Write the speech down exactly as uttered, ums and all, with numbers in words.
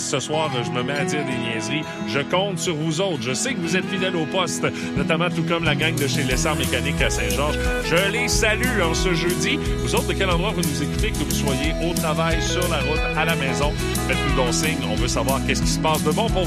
ce soir, je me mets à dire des niaiseries. Je compte sur vous autres. Je sais que vous êtes fidèles au poste, notamment tout comme la gang de chez Lessard Mécanique à Saint-Georges. Je les salue en ce jeudi. Vous autres, de quel endroit vous nous écoutez, que vous soyez au travail, sur la route, à la maison? Faites-nous donc signe. On veut savoir qu'est-ce qui se passe de bon pour